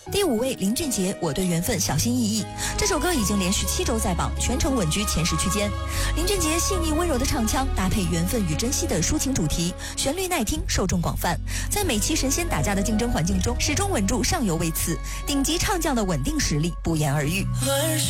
第5位林俊杰，我对缘分小心翼翼。这首歌已经连续7周在榜，全程稳居前10区间。林俊杰细腻温柔的唱腔，搭配缘分与珍惜的抒情主题，旋律耐听，受众广泛。在每期神仙打架的竞争环境中，始终稳住上游位次，顶级唱将的稳定实力不言而喻。